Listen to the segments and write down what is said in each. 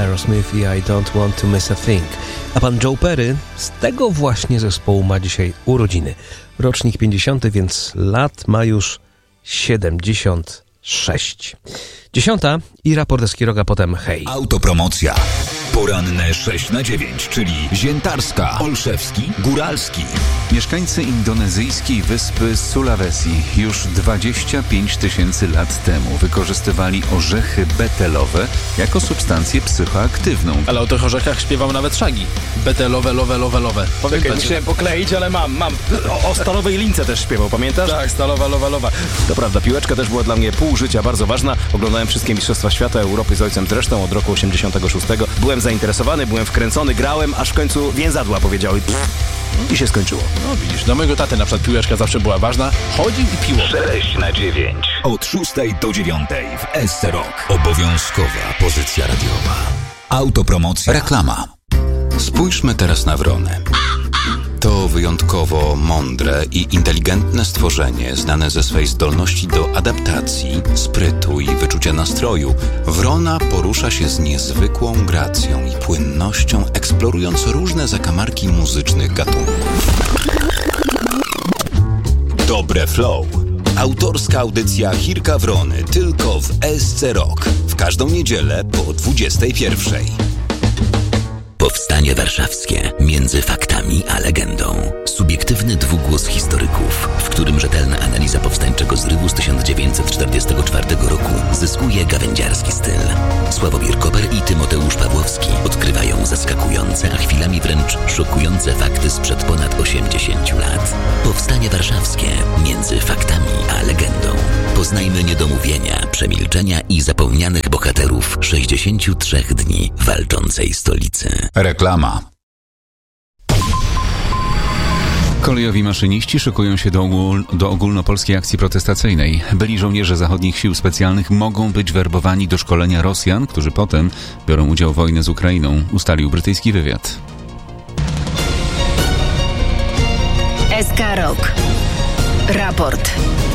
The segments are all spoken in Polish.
Aerosmith i I Don't Want to Miss a Thing. A pan Joe Perry z tego właśnie zespołu ma dzisiaj urodziny. Rocznik 50, więc lat ma już 76. 10 i raport Eskiroga, potem hej. Autopromocja. Poranne 6/9, czyli Ziętarska, Olszewski, Góralski. Mieszkańcy indonezyjskiej wyspy Sulawesi już 25 000 lat temu wykorzystywali orzechy betelowe jako substancję psychoaktywną. Ale o tych orzechach śpiewał nawet Shaggy. Betelowe, lowe. Czekaj, musiałem pokleić, ale mam. O stalowej lince też śpiewał, pamiętasz? Tak, stalowa, lowa. To prawda, piłeczka też była dla mnie pół życia bardzo ważna. Oglądałem wszystkie Mistrzostwa Świata, Europy z ojcem zresztą od roku 86. Byłem zainteresowany, byłem wkręcony, grałem, aż w końcu więzadła powiedziały i się skończyło. No widzisz, dla mojego taty na przykład piłeczka zawsze była ważna. Chodził i piło. 6/9. Od 6 do 9 w SC Rock. Obowiązkowa pozycja radiowa. Autopromocja. Reklama. Spójrzmy teraz na wronę. To wyjątkowo mądre i inteligentne stworzenie, znane ze swej zdolności do adaptacji, sprytu i wyczucia nastroju. Wrona porusza się z niezwykłą gracją i płynnością, eksplorując różne zakamarki muzycznych gatunków. Dobre Flow. Autorska audycja Hirka Wrony tylko w SC Rock. W każdą niedzielę po 21:00. Powstanie warszawskie między faktami a legendą. Subiektywny dwugłos historyków, w którym rzetelna analiza powstańczego zrywu z 1944 roku zyskuje gawędziarski styl. Sławomir Koper i Tymoteusz Pawłowski odkrywają zaskakujące, a chwilami wręcz szokujące fakty sprzed ponad 80 lat. Powstanie warszawskie między faktami a legendą. Poznajmy niedomówienia, przemilczenia i zapomnianych bohaterów 63 dni walczącej stolicy. Reklama. Kolejowi maszyniści szykują się do ogólnopolskiej akcji protestacyjnej. Byli żołnierze zachodnich sił specjalnych mogą być werbowani do szkolenia Rosjan, którzy potem biorą udział w wojnie z Ukrainą, ustalił brytyjski wywiad. SK Rock. Raport.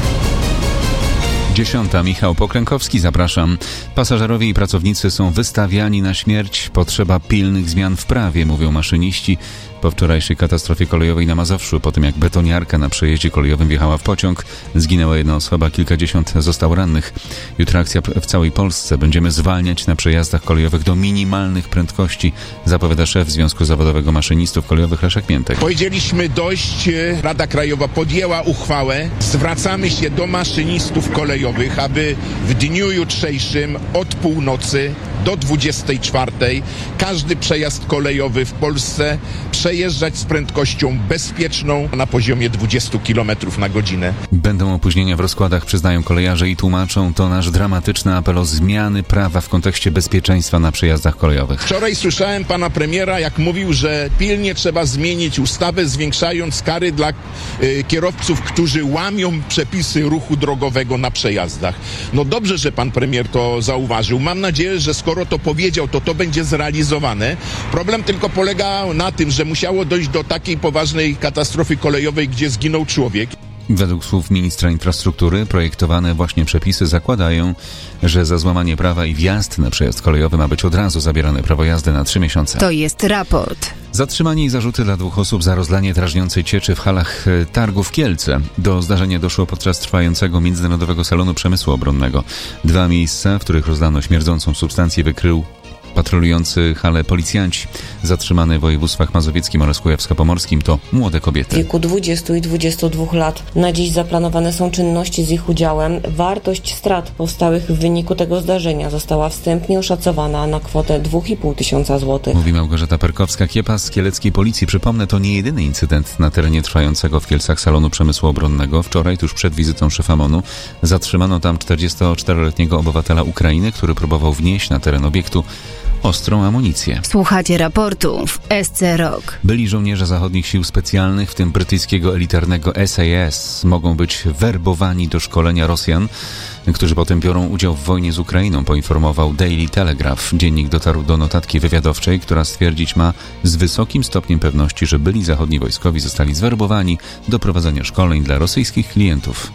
10. Michał Pokrękowski, zapraszam. Pasażerowie i pracownicy są wystawiani na śmierć. Potrzeba pilnych zmian w prawie, mówią maszyniści. Po wczorajszej katastrofie kolejowej na Mazowszu, po tym jak betoniarka na przejeździe kolejowym wjechała w pociąg, zginęła jedna osoba, kilkadziesiąt zostało rannych. Jutro akcja w całej Polsce. Będziemy zwalniać na przejazdach kolejowych do minimalnych prędkości, zapowiada szef Związku Zawodowego Maszynistów Kolejowych Leszek Miętek. Powiedzieliśmy dość, Rada Krajowa podjęła uchwałę. Zwracamy się do maszynistów kolejowych, aby w dniu jutrzejszym od północy do 24:00 każdy przejazd kolejowy w Polsce przejeżdżać z prędkością bezpieczną na poziomie 20 km na godzinę. Będą opóźnienia w rozkładach, przyznają kolejarze i tłumaczą. To nasz dramatyczny apel o zmiany prawa w kontekście bezpieczeństwa na przejazdach kolejowych. Wczoraj słyszałem pana premiera, jak mówił, że pilnie trzeba zmienić ustawę, zwiększając kary dla kierowców, którzy łamią przepisy ruchu drogowego na przejazdach. No dobrze, że pan premier to zauważył. Mam nadzieję, że skoro to powiedział, to będzie zrealizowane. Problem tylko polega na tym, że musiało dojść do takiej poważnej katastrofy kolejowej, gdzie zginął człowiek. Według słów ministra infrastruktury projektowane właśnie przepisy zakładają, że za złamanie prawa i wjazd na przejazd kolejowy ma być od razu zabierane prawo jazdy na 3 miesiące. To jest raport. Zatrzymanie i zarzuty dla 2 osób za rozlanie drażniącej cieczy w halach targów Kielce. Do zdarzenia doszło podczas trwającego Międzynarodowego Salonu Przemysłu Obronnego. 2 miejsca, w których rozlano śmierdzącą substancję, wykrył patrolujący hale policjanci. Zatrzymane w województwach mazowieckim oraz kujawsko-pomorskim to młode kobiety. W wieku 20 i 22 lat. Na dziś zaplanowane są czynności z ich udziałem. Wartość strat powstałych w wyniku tego zdarzenia została wstępnie oszacowana na kwotę 2500 zł. Mówi Małgorzata Perkowska-Kiepa z kieleckiej policji. Przypomnę, to nie jedyny incydent na terenie trwającego w Kielcach Salonu Przemysłu Obronnego. Wczoraj, tuż przed wizytą szefa MON-u, zatrzymano tam 44-letniego obywatela Ukrainy, który próbował wnieść na teren obiektu ostrą amunicję. Słuchacie raportu w SC Rock. Byli żołnierze zachodnich sił specjalnych, w tym brytyjskiego elitarnego SAS, mogą być werbowani do szkolenia Rosjan, którzy potem biorą udział w wojnie z Ukrainą, poinformował Daily Telegraph. Dziennik dotarł do notatki wywiadowczej, która stwierdzić ma z wysokim stopniem pewności, że byli zachodni wojskowi zostali zwerbowani do prowadzenia szkoleń dla rosyjskich klientów.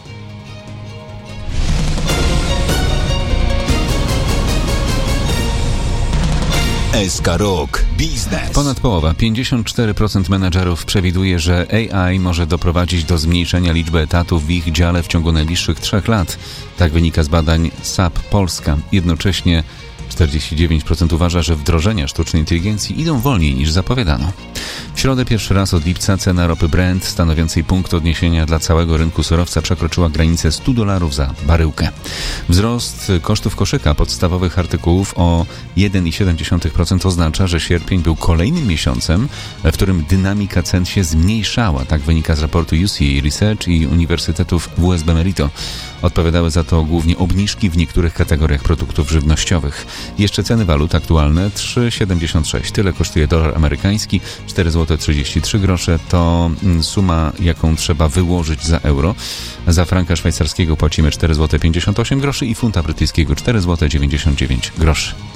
SK Rok Biznes. Ponad połowa, 54% menadżerów przewiduje, że AI może doprowadzić do zmniejszenia liczby etatów w ich dziale w ciągu najbliższych 3 lat. Tak wynika z badań SAP Polska. Jednocześnie 49% uważa, że wdrożenia sztucznej inteligencji idą wolniej niż zapowiadano. W środę pierwszy raz od lipca cena ropy Brent, stanowiącej punkt odniesienia dla całego rynku surowca, przekroczyła granicę $100 za baryłkę. Wzrost kosztów koszyka podstawowych artykułów o 1,7% oznacza, że sierpień był kolejnym miesiącem, w którym dynamika cen się zmniejszała. Tak wynika z raportu UC Research i uniwersytetów WSB Merito. Odpowiadały za to głównie obniżki w niektórych kategoriach produktów żywnościowych. Jeszcze ceny walut aktualne 3,76. Tyle kosztuje dolar amerykański, 4,33 zł to suma, jaką trzeba wyłożyć za euro. Za franka szwajcarskiego płacimy 4,58 zł i funta brytyjskiego 4,99 zł.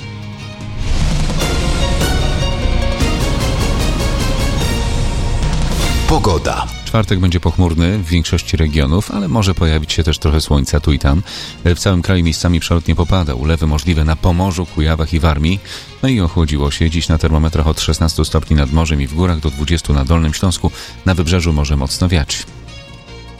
Pogoda. Czwartek będzie pochmurny w większości regionów, ale może pojawić się też trochę słońca tu i tam. W całym kraju miejscami przelotnie popada. Ulewy możliwe na Pomorzu, Kujawach i Warmii. No i ochłodziło się. Dziś na termometrach od 16 stopni nad morzem i w górach do 20 na Dolnym Śląsku. Na wybrzeżu może mocno wiać.